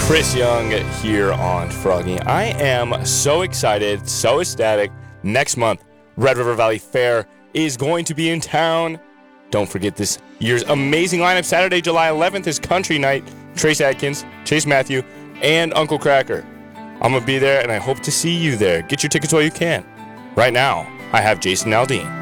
Chris Young here on Froggy. I am so excited, so ecstatic. Next month, Red River Valley Fair is going to be in town. Don't forget this year's amazing lineup. Saturday, July 11th is Country Night. Trace Adkins, Chase Matthew, and Uncle Cracker. I'm going to be there, and I hope to see you there. Get your tickets while you can. Right now, I have Jason Aldean.